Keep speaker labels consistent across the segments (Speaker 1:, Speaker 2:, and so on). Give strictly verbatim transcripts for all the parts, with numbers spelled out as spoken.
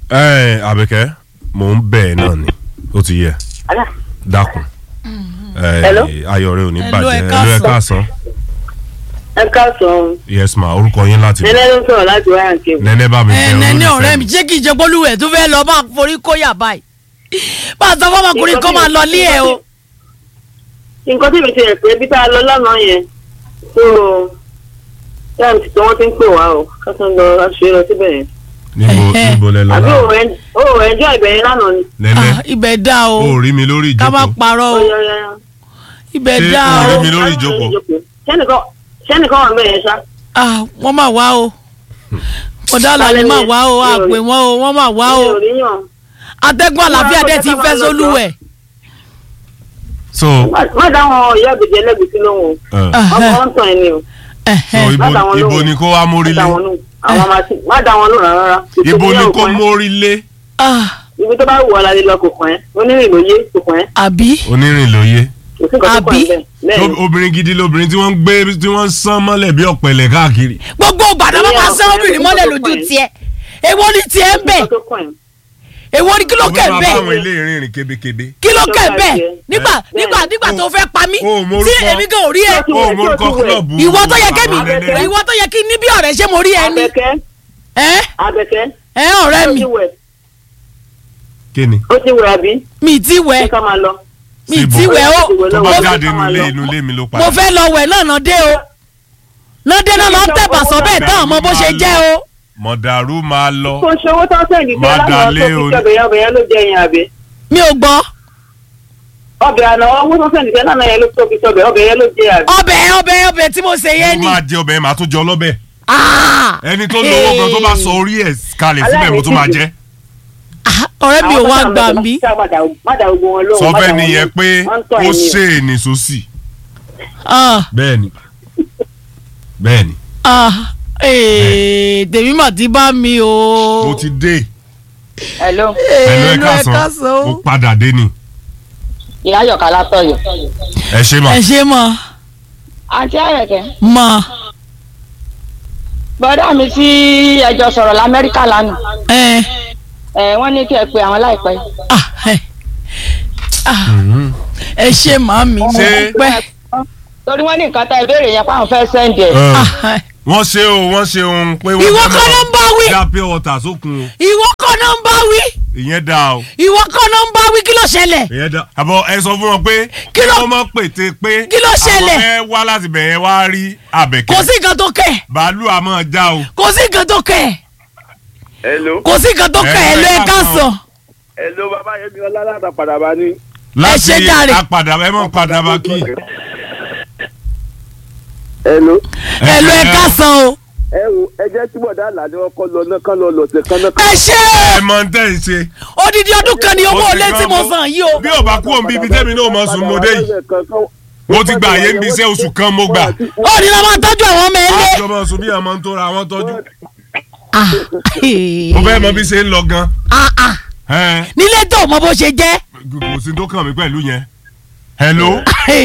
Speaker 1: ẹ Àbẹ̀kẹ́ mò ń bẹ̀ ẹ́ náà ni ó ti yẹ dákun ayọ̀ rẹ ò ní bàjẹ́ ẹlú ẹ káàsán.
Speaker 2: ẹ káàsán.
Speaker 1: yes ma orúkọ yín láti.
Speaker 2: nẹ́nẹ́ ló ń sọ̀rọ̀ láti wáyà kí.
Speaker 1: nẹ́nẹ́ bá mi fẹ́ olólùfẹ́ mi.
Speaker 3: nẹ́nẹ́ ọ̀rẹ́ mi ṣé kì í ṣe polúwẹ̀ tó fẹ́ lọ máa forí kóyà báyìí bá a sọ fún ọmọkùnrin kó máa lọ lé ẹ o.
Speaker 2: nǹkan tí mi ti rẹ̀ pé bí tá a lọ lánàá yẹn tó táìmù tí wọ́n ti ń pè wá o ká tó ń lọ aṣọ lọ síbẹ̀ yẹn.
Speaker 1: níbo níbo lẹ lọ
Speaker 2: àbí
Speaker 1: náà.
Speaker 2: òun ẹjọ́ ibẹ̀ yẹn lánàá ni.
Speaker 1: nẹ́nẹ́
Speaker 3: ibẹ̀ dá o
Speaker 1: ó rí mi lórí ìjókòó.
Speaker 3: ká má parọ́ o ibẹ̀ dá o.
Speaker 1: ó rí mi lórí ìjókòó.
Speaker 2: sẹ́nìkan wà mẹ́rin ṣá.
Speaker 3: wọ́n máa wá o ọ̀dà làní máa wá o àpè wọn o wọ́n máa wá o atẹ́gùn àlàáfíà dẹ̀ ti fẹ́ sólúwẹ̀.
Speaker 1: so
Speaker 2: má dá wọn ìyá àgbèjì ẹlẹ́gbẹ̀ẹ́ lóhùn o ọmọ wọn tàn ẹ́ ni o.
Speaker 1: so ibo ibo ni kó wá mórí lé.
Speaker 2: má dá wọn lóhùn rárá.
Speaker 1: ibo ni kó mórí lé.
Speaker 2: ibi tó bá wù ọ́ la lè lọ kò kàn ẹ́ onírìn ló yé kò kàn ẹ́.
Speaker 3: àbí.
Speaker 1: onírìn ló yé.
Speaker 3: àbí.
Speaker 1: obìnrin gidi lobìnrin tí wọ́n ń gbé tí wọ́n ń sán mọ́lẹ̀ bí ọ̀pẹ̀lẹ̀ káàkiri.
Speaker 3: gbogbo ìgbàdàn bá máa sán obìnrin mọ́lẹ̀ lójú tiẹ̀ èwo ni tiẹ̀ ń bẹ̀ èwo ni kí ló kẹ̀ bẹ́ẹ̀.
Speaker 1: ọmọ bàbá àwọn ilé ìrìnrìn kébékébé.
Speaker 3: kí ló kẹ̀ bẹ́ẹ̀ nígbà nígbà nígbà tó fẹ́ pa mí tí èmi gan ò rí ẹ.
Speaker 1: o morúkọ kílọ̀bù.
Speaker 3: ìwọ tó yẹ kẹ́mi ìwọ tó yẹ kí ní bí ọ̀rẹ́ ṣé mo rí ẹ ní.
Speaker 2: Àbẹ̀kẹ́.
Speaker 3: ẹ ọ̀rẹ́ mi.
Speaker 1: kí ni.
Speaker 2: ó ti wẹ̀ àbí.
Speaker 3: mi ti wẹ̀ mi ti wẹ̀ o.
Speaker 1: tó bá jáde inú ilé inú ilé mi ló padà.
Speaker 3: mo fẹ́ lọ wẹ̀ náà náà dé o náà dé náà lọ́ọ́ tẹ̀ bàṣọ bẹ́ẹ̀ tán ọmọ bó ṣe jẹ́ o.
Speaker 1: mọ̀dàrú máa lọ.
Speaker 2: kò ṣe owó tó ń sẹ́yìn nígbà láwọn tó fi ṣọ̀bẹ̀ yẹn ọbẹ̀ yẹn ló jẹ yẹn àbí.
Speaker 3: mi ò gbọ́.
Speaker 2: ọbẹ̀ àná owó tó ń sẹ́yìn nígbà láwọn yẹn ló tó fi ṣọ̀bẹ̀ ọbẹ̀ yẹn ló jẹ àbí.
Speaker 3: ọbẹ̀ ọbẹ̀ ọbẹ̀ tí mo ṣe yẹn ni.
Speaker 1: mo máa jẹ ọbẹ̀ yẹn màá tún jẹ ọlọ́bẹ̀. ẹni tó lówó gan tó bá sọ orí ẹ̀ kalẹ̀ síbẹ̀ mo tún máa jẹ.
Speaker 3: ọ̀rẹ́ mi ò wá gbà mí.
Speaker 1: sọ fẹ́ nìyẹn pé ó ṣe é ní sósì. bẹ́ẹ̀ni bẹ́ẹ̀ni.
Speaker 3: tèmi mà ti bá mi o.
Speaker 1: mo ti dé.
Speaker 4: hello.
Speaker 1: hello ẹ káàsán mo padà dé ni.
Speaker 4: ìyá yọ̀ká látọ̀yọ̀.
Speaker 1: ẹ ṣe mọ.
Speaker 3: ẹ ṣe mọ.
Speaker 4: àǹtí Àyẹ̀kẹ́.
Speaker 3: mọ.
Speaker 4: bọ́dá mi tí ẹjọ́ sọ̀rọ̀ lamẹ́ríkà lánàá.
Speaker 3: ẹ
Speaker 4: ẹ wọ́n ní kí ẹ pe àwọn láìpẹ́.
Speaker 3: ẹ ṣe màmí mo pẹ́.
Speaker 4: torí wọ́n ní nǹkan tá ìbéèrè yẹn fáwọn fẹ́ sẹ́ǹdì ẹ̀.
Speaker 1: wọ́n ṣe o wọ́n ṣe ohun pé wọ́n
Speaker 3: ìwọ kan ló ń bá wí.
Speaker 1: dá pure water sókun o.
Speaker 3: ìwọ kan ló ń bá wí.
Speaker 1: ìyẹn dáa o.
Speaker 3: ìwọ kan ló ń bá wí kí ló ṣẹlẹ̀.
Speaker 1: ìyẹn dáa àbọ̀ ẹ sọ fún wọn pé kí wọ́n mọ̀ pété pé
Speaker 3: kí ló ṣẹlẹ̀.
Speaker 1: àwọn ẹ wá láti bẹ̀yẹn wá rí Àbẹ̀kẹ́.
Speaker 3: kò sí nǹkan tó kẹ̀.
Speaker 1: bàálù àmọ́ já o.
Speaker 3: kò sí nǹkan tó kẹ̀.
Speaker 5: hello.
Speaker 3: kò sí nǹkan tó kẹ̀ ẹ ló ẹ ká sọ.
Speaker 5: hello bàbá Yẹmí ọlá láta padà bá ní.
Speaker 1: láti apàdà ẹ mọ̀ padà bá kí.
Speaker 5: hello.
Speaker 3: hello ẹ ká sọ o.
Speaker 5: ẹ wo ẹ jẹ́ tí bọ̀dá àlàdé wọn kọ́ lọ náà kán lọ lọ̀sẹ̀ kan náà.
Speaker 3: ẹ ṣe
Speaker 1: ẹ mọ n tẹ́ ẹ ṣe.
Speaker 3: odidi ọdún kan ni owó ilé tí mo san yìí o.
Speaker 1: bí o bá kú òun bíi ibi tẹ́mi náà mọ̀ sùn mo dé yìí. mo ti gba àyè ń bí iṣẹ́ oṣù kan mo gbà.
Speaker 3: ó ní lọ́ máa tọ́jú àwọn ọmọ ilé.
Speaker 1: àjọ máa sùn bí àmọ́ ń tó ra àwọn tọ́jú. mo fẹ́ mọ bí ṣe ń lọ gan.
Speaker 3: nílé tó mọ bó ṣe jẹ́.
Speaker 1: kò sí tó kàn mí pẹ̀lú yẹn. hello.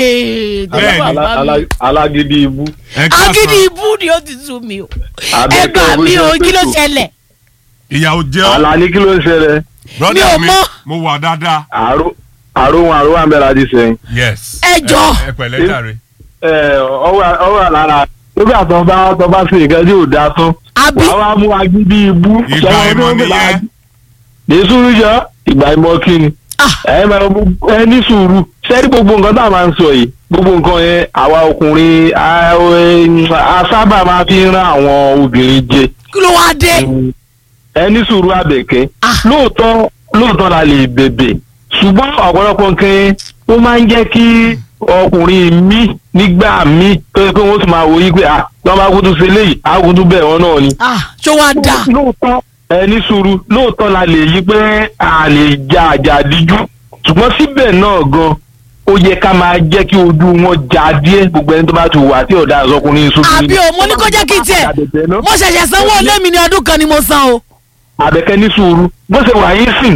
Speaker 5: alágídí ibú.
Speaker 3: agídí ibú ni ó ti sú mi o. ẹ gbà mí o kí ló ṣẹlẹ̀.
Speaker 1: ìyàwó jẹ́ ọ́.
Speaker 5: àlàní kí ló ń ṣẹlẹ̀.
Speaker 3: mi ò mọ̀.
Speaker 1: mo wà dáadáa.
Speaker 5: àrò àrò àrò wà ń bẹ̀rẹ̀ àdí sẹ́yìn.
Speaker 1: yes.
Speaker 3: ẹ jọ.
Speaker 1: ẹ pẹ̀lẹ́ jàre.
Speaker 5: ẹ ọwọ́ àlára nígbà tó bá tó bá sí nǹkan tí ò dáa tán.
Speaker 3: àbí.
Speaker 5: wàá wá mú agídí ibú.
Speaker 1: ìgbà ìmọ̀ nìyẹn.
Speaker 5: lèṣu ríjọ ìgbà ìmọ̀ kí ni. ẹ máa ẹ ní sùúrù sẹ́rí gbogbo nǹkan tá a máa ń sọ yìí gbogbo nǹkan yẹn àwa ọkùnrin a sábà máa fi ń rán àwọn obìnrin jẹ.
Speaker 3: kí ló wáá dé.
Speaker 5: ẹ ní sùúrù Àbẹ̀kẹ́ lóòótọ́ lóòótọ́ la lè bèbè ṣùgbọ́n ọ̀pọ̀lọpọ̀ nǹkan ó máa ń jẹ́ kí ọkùnrin mi nígbà mi tó yẹ pé wọ́n sì máa wò yí pé à lọ́ máa kú tó ṣe léyìí á kú tó bẹ̀ wọ́n náà ni.
Speaker 3: ṣó wáá dà.
Speaker 5: lóòótọ́ ẹ ní sùúrù lóòótọ́ la lè yí pé a lè ja àjà díjú ṣùgbọ́n síbẹ̀ náà gan ó yẹ ká máa jẹ́ kí ojú wọn já díẹ̀ gbogbo ẹni tó bá ti wà tí ọ̀dà àzọkùnrin sókè.
Speaker 3: àbí o mo ní kó jẹ́ kí n tiẹ̀ mo ṣẹ̀ṣẹ̀ sanwó ilé mi ní ọdún kan ni mo san o.
Speaker 5: Àbẹ̀kẹ́ ní sùúrù bó ṣe wà yín sìn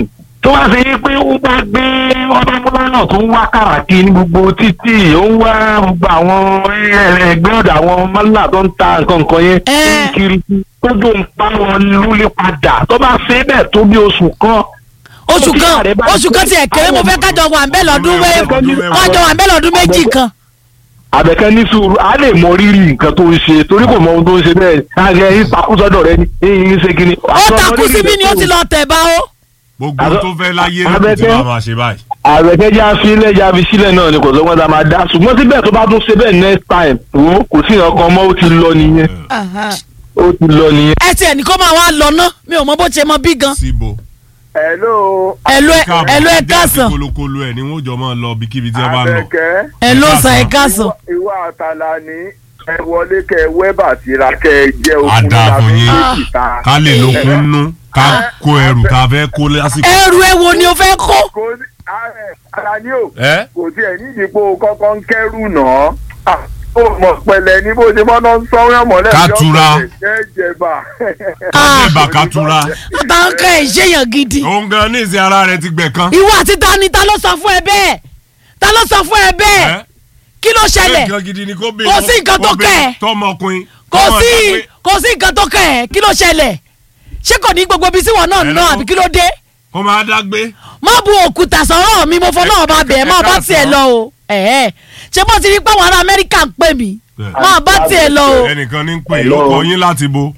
Speaker 5: tó wá ṣe pé ó bá gbé ọdún náà tó ń wá kàràkì ní gbogbo títì ó ń wá gbogbo àwọn ẹgbẹ́ ọ̀dà àwọn mọ́là tó ń ta nǹkan nǹkan yẹn tó ń kiri tó dùn pa wọn lólè padà tó bá ṣe bẹ́ẹ̀ tó bí oṣù kan.
Speaker 3: oṣù kan oṣù kan tiẹ̀ kéré mo fẹ́ kájọ wà ń bẹ́ lọ́dún kájọ wà ń bẹ́ lọ́dún méjì kan.
Speaker 5: Àbẹ̀kẹ́ ní sùúrù á lè mọ rírì nǹkan tó ń ṣe torí kò mọ ohun tó ń ṣe bẹ́ẹ̀ ààrẹ yìí takú sọ́dọ̀ rẹ ni èyí ń ṣe kíni.
Speaker 3: ó takú síbí ni ó ti lọ tẹ̀ bá ó.
Speaker 1: gbogbo tó fẹ́ láyé ló ti máa ṣe báyìí.
Speaker 5: Àbẹ̀kẹ́ já sílẹ̀ já fi sílẹ̀ náà ni kò sọ́gbọ́n tá a máa dá ṣùgbọ́n síbẹ̀ tó bá tún ṣe bẹ́ẹ̀ next time wo kò sí ọkàn mọ́ ó ti lọ nìyẹn ó ti lọ nìyẹn.
Speaker 3: ẹ tiẹ̀ ní kó máa wá lọ ná mi ò mọ bó ṣe mọ bí gan.
Speaker 1: síbo.
Speaker 6: Hello.
Speaker 3: Hello hello ẹ káàsán.
Speaker 1: kolokolo ẹ ni wọn jọ máa lọ bíkíbi tí wọn bá lọ.
Speaker 3: Hello sàn ẹ káàsán.
Speaker 6: ìwà àtàlà ni ẹ wọlé kẹ wẹ́bà síra kẹ jẹ okun
Speaker 1: àdàbò yín ká lè lókun nú ká kó ẹrù ká fẹ́ kó lásìkò.
Speaker 3: ẹrù ẹ wo ni o fẹ́ kó.
Speaker 6: ara ni o kò tiẹ̀ nídìí pé o kọ́kọ́ ń kẹ́rù náà ó mọ̀ pẹ̀lẹ́ ní bó ṣe mọ́nà ń sọ́wọ́n mọ́lẹ̀
Speaker 1: Katura.
Speaker 6: jẹ́jẹ̀bà.
Speaker 1: jẹ́jẹ̀bà Katura.
Speaker 3: àtàwọn kan ẹ̀ ṣèyàn gidi.
Speaker 1: òun gan ní ìsìn ara rẹ ti gbẹ̀ kan.
Speaker 3: ìwọ àti ta ni ta ló sọ fún ẹ bẹ́ẹ̀ ta ló sọ fún ẹ bẹ́ẹ̀ kí ló ṣẹlẹ̀ kò sí nǹkan tó kẹ́ ẹ̀
Speaker 1: tọmọkùnrin.
Speaker 3: kò sí kò sí nǹkan tó kẹ́ ẹ̀ kí ló ṣẹlẹ̀ ṣé kò ní gbogbo ibi tí wọn náà ná àbí kí ló dé.
Speaker 1: kó máa dágbé.
Speaker 3: má bu òkúta sọ̀rọ̀ mi mo fọ náà bá bẹ̀ má bá tiẹ̀ lọ o ṣé bó ti rí pé àwọn ará Amẹ́ríkà ń pè mí má bá tiẹ̀ lọ o.
Speaker 1: ẹnìkan ní ń pè é ó kọ yín láti bo.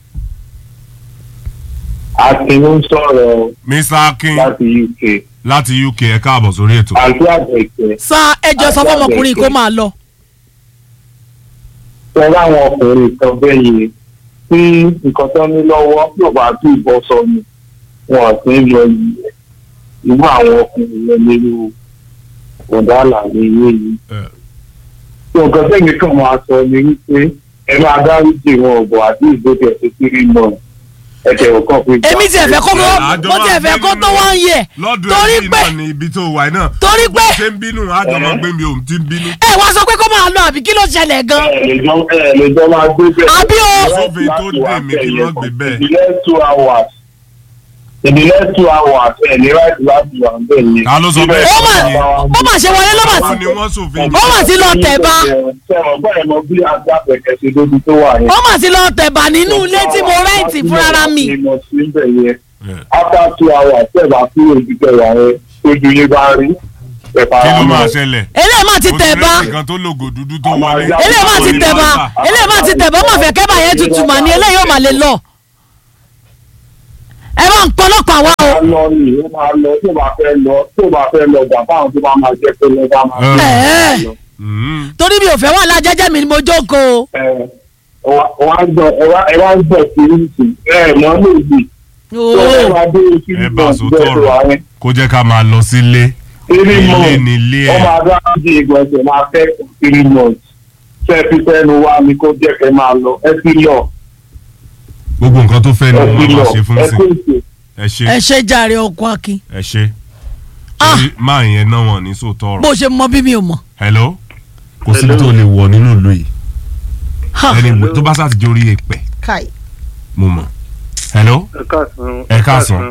Speaker 5: Akin ń sọ̀rọ̀
Speaker 1: Mister Akin
Speaker 5: láti U K.
Speaker 1: láti U K ẹ káàbọ̀ sórí ètò.
Speaker 5: àti Àbẹ̀kẹ́.
Speaker 3: sa ẹjọ́ sọ fọmọkùnrin kó máa lọ.
Speaker 5: sọ láwọn ọkùnrin kan bẹ́ẹ̀ yẹn tí nǹkan tó ní lọ́wọ́ yóò bá bí ìbọn sọ ni wọn ò sí ń lọ yìí irú àwọn ọkùnrin yẹn nínú ọ̀dà àlàyé yìí. tí nǹkan tẹ́yìn kan máa sọ ni wípé ẹ máa dáríjì wọn ọ̀bọ̀ àti ìgbésẹ̀ tó kiri náà ẹ̀kẹ́ ọ̀kan fi gbà.
Speaker 3: èmi tiẹ̀ fẹ́ kó mo tiẹ̀ fẹ́ kó tó wá ń yẹ torí pé
Speaker 1: ibi tó wà náà
Speaker 3: torí pé
Speaker 1: ṣé ń bínú àjọmọ́ gbé mi òun ti ń bínú.
Speaker 3: ẹ wá sọ pé kó máa lọ àbí kí ló ṣẹlẹ̀ gan.
Speaker 5: ẹ lè jọ máa gbé bẹ́ẹ̀.
Speaker 3: àbí o.
Speaker 1: sófin tó dé mi kí wọ́n gbé bẹ́ẹ̀.
Speaker 5: in the next two hours in the next two hours ẹ ní láti láti wà ń bẹ̀ yẹn.
Speaker 1: ta ló sọ bẹ́ẹ̀.
Speaker 3: ó mà ó mà ṣe wọlé ló mà sí.
Speaker 1: ni wọ́n sòfin.
Speaker 3: ó mà sí lọ tẹ̀ bá.
Speaker 5: sẹ́wọ̀n bẹ́ẹ̀ mọ bí agbábẹ̀kẹ́ ṣe lóbi tó wà yẹn.
Speaker 3: ó mà sí lọ tẹ̀ bá nínú ilé tí mo rẹ́ǹtì fúnra mi.
Speaker 5: after two hours ẹ bá kúrò ìdíkẹ́ wà yẹn tójú yín bá rí.
Speaker 1: kí ló máa ṣẹlẹ̀.
Speaker 3: eléyìí má ti tẹ̀ bá.
Speaker 1: òṣèré kan tó lògò dúdú tó wọlé.
Speaker 3: eléyìí má ti tẹ̀ bá eléyìí má ti tẹ̀ bá ó mà fẹ́ kẹ́bà yẹn tutù mà ní eléyìí ó mà lè lọ. ẹ máa ń pọlọ́pàá wá o.
Speaker 5: ó máa lọ ní ó máa lọ tó bá fẹ́ lọ tó bá fẹ́ lọ gbà fáwọn tó bá máa jẹ́ pé lọ bá máa lọ.
Speaker 3: torí mi ò fẹ́ wà lájẹ́jẹ́ mi ni mo jókòó.
Speaker 5: ẹ wá ń gbọ́ ẹ wá ń gbọ́ sí ìsìn ẹ mọ́ lóògbé.
Speaker 1: ẹ bá a sọ tọrọ kó jẹ́ ká máa lọ sílé ilé nílé ẹ.
Speaker 5: ọmọ adájú ìgbọ̀nsẹ̀ máa fẹ́ three months ṣe fi fẹ́nu wá mi kó jẹ́ kẹ́ máa lọ ẹ fi lọ.
Speaker 1: gbogbo nǹkan tó fẹ́ ni wọ́n máa ṣe fún sí. ẹ ṣe
Speaker 3: ẹ ṣe jàre ọkọ Akin.
Speaker 1: ẹ ṣe máa yẹn náà wọ̀n ní sòótọ́ ọ̀rọ̀.
Speaker 3: bó ṣe mọ bí mi ò mọ.
Speaker 1: hello kò síbi tó lè wọ̀ nínú ìlú yìí ẹni tó bá sá ti jórí èpè mo mọ̀. hello ẹ káàsán.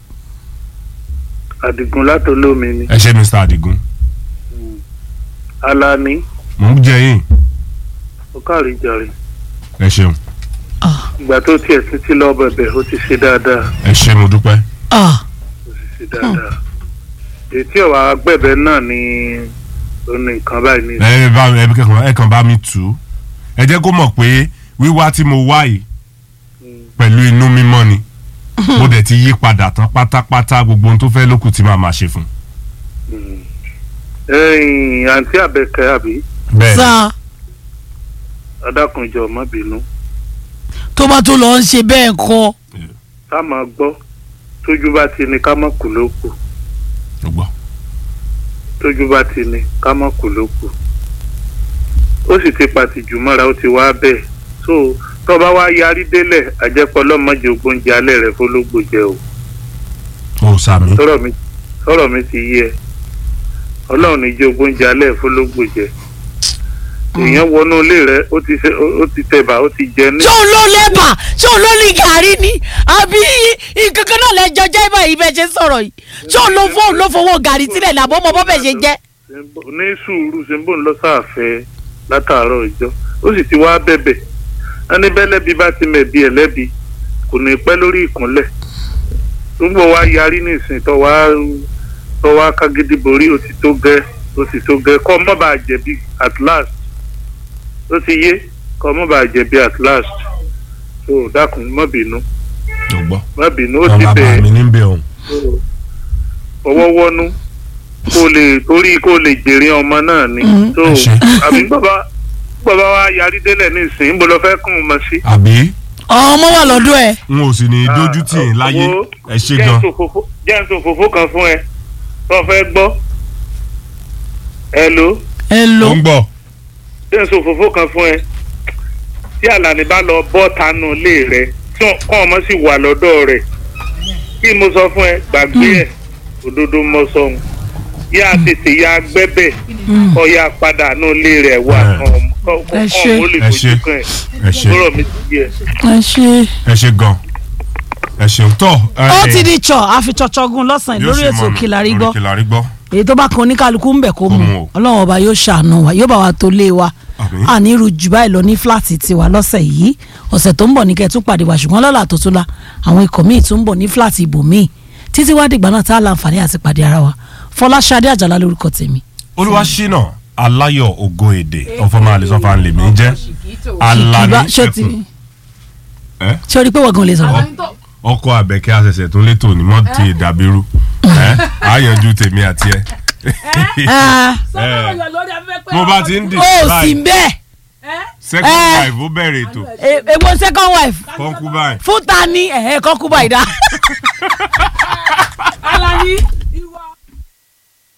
Speaker 6: Àdìgún látọlómi ni.
Speaker 1: ẹ ṣe Mr. Àdìgún.
Speaker 6: Alani.
Speaker 1: mò ń jẹ yín.
Speaker 6: ó kárí jàre.
Speaker 1: ẹ ṣeun.
Speaker 6: ìgbà tó tiẹ̀ títí lọ bẹ̀bẹ̀ ó ti ṣe dáadáa.
Speaker 1: ẹ ṣe mo dúpẹ́.
Speaker 6: ó ti ṣe dáadáa. ètí ọ̀wà agbẹ̀bẹ̀ náà ni ó ní nǹkan báyìí ní.
Speaker 1: ẹ bá ẹ kẹkàn ẹ kàn bá mi tù ú ẹ jẹ́ kó mọ̀ pé wíwá tí mo wá yìí pẹ̀lú inú mímọ́ ni mo dẹ̀ ti yí padà tán pátápátá gbogbo ohun tó fẹ́ lókù tí màá máa ṣe fún.
Speaker 6: ẹ̀yin àǹtí Àbẹ̀kẹ́ àbí.
Speaker 1: bẹ́ẹ̀
Speaker 3: sá.
Speaker 6: adákunjọ má bínú.
Speaker 3: tó bá tó lọ ń ṣe bẹ́ẹ̀ kọ́.
Speaker 6: ká máa gbọ́ tójú bá ti ní ká má kú ló kù. tójú bá ti ní ká má kú ló kù. ó sì ti pàtìjú mọ́ra ó ti wá bẹ́ẹ̀ so tó bá wá yarí délẹ̀ àjẹpọ̀ lọ́mọdé ògbóúnjẹ alẹ́ rẹ̀ fọlọ́gbò jẹ o.
Speaker 1: ó sàmì.
Speaker 6: sọ̀rọ̀ mi ti yé ẹ ọlọ́run ní jẹ́ ògbóúnjẹ alẹ́ fọlọ́gbò jẹ. èèyàn wọnú ilé rẹ̀ ó ti tẹ̀bà ó ti jẹ ní.
Speaker 3: ṣé òun ló lẹ́bà ṣé òun ló ní gàrí ni àbí kankan náà lẹ́jọ́ jẹ́ báyìí bẹ́ẹ̀ ṣe sọ̀rọ̀ yìí ṣé òun ló fóun ló fowó gàrí sílẹ̀ làbọ̀ ọmọ bọ́ bẹ́ẹ̀ ṣe jẹ́.
Speaker 6: ní sùúrù ṣe ń bò ń lọ sáàfẹ́ látàárọ̀ ìjọ ó sì ti wá bẹ̀bẹ̀ ẹni bẹ́lẹ́bi bá ti mẹ̀bi ẹ̀ lẹ́bi kò ní pẹ́ lórí ìkúnlẹ̀ gbogbo wa yarí nísìnyí tó wá tó wá kágídí borí ó ti tó gẹ́ ó ti tó gẹ́ kọ́ mọ́ bá jẹ̀bi at last ó ti yé kọ́ mọ́ bá jẹ̀bi at last tó dákun mọ́ bínú mọ́ bínú ó ti bẹ̀ ọwọ́ wọ́nú kó lè torí kó lè jèrè ọmọ náà ni tó àbí bàbá bàbá wa yarí délẹ̀ nísìnyí bó lọ fẹ́ kún un mọ́ sí.
Speaker 1: àbí.
Speaker 3: ọmọ wà lọ́dún ẹ̀.
Speaker 1: n ò sì ní dójú tì í láyé ẹ ṣe gan.
Speaker 6: jẹ́ n sọ fòfó kan fún ẹ tó fẹ́ gbọ́. hello.
Speaker 3: hello.
Speaker 1: ó ń gbọ́.
Speaker 6: jẹ́ n sọ fòfó kan fún ẹ tí Àlàní bá lọ bọ́ tanú ilé rẹ tí kọ́ ọmọ sì wà lọ́dọ̀ rẹ̀ kí mo sọ fún ẹ gbàgbé ẹ̀ òdodo mọ sọhun yá tètè yá gbẹ́bẹ̀ kọ́ yá padà nù ilé rẹ̀ wà kọ́ ọmọ lè fojú kan ẹ̀ lọ́rọ̀ mi ti yẹ.
Speaker 3: ẹ ṣe.
Speaker 1: ẹ ṣe gan ẹ ṣeun tọ.
Speaker 3: ó ti di tsọ àfitsọtsọgun lọ́sàn-án lórí ètò Òkèlàrí gbọ́ èyí tó bá kan oníkálukú ń bẹ̀ kó mu ọlọ́run ọba yóò ṣàánú wa yóò bá wa tó lé wa àní irú jù báyìí lọ ní fúláàtì tiwa lọ́sẹ̀ yìí ọ̀sẹ̀ tó ń bọ̀ ní kẹ́ tún pàdé wa ṣùgbọ́n lọ́la tó tún la àwọn ikọ̀ míì tún ń bọ̀ ní fúláàtì ibòmíì títí wá dìgbà náà tá a láǹfààní àti pàdé ara wa Fọláṣadé Àjàlá lórúkọ tèmi.
Speaker 1: Olúwaṣínà Aláyọ̀ Ògo Èdè ọ̀fọ̀mọ́ àlẹ́sọ̀fà ń lè mí jẹ́ Alani ẹkùn.
Speaker 3: ṣé o rí pé wọ́n gan lè sọ̀rọ̀.
Speaker 1: ọkọ Àbẹ̀kẹ́ àṣẹ̀ṣẹ̀ tó létò ní mọ́tì ìdàbírú àyànjú tèmi àti ẹ. mo bá ti ń dì
Speaker 3: ó sì ń bẹ́ẹ̀.
Speaker 1: second wife ó bẹ̀rẹ̀ ètò.
Speaker 3: èwo second wife.
Speaker 1: concubine.
Speaker 3: fún ta ni concubine dá.
Speaker 7: Alani.